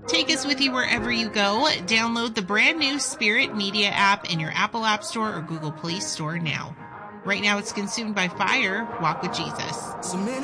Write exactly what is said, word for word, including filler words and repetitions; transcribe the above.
Take us with you wherever you go. Download the brand new Spirit Media app in your Apple App Store or Google Play Store now. Right now it's consumed by fire. Walk with Jesus.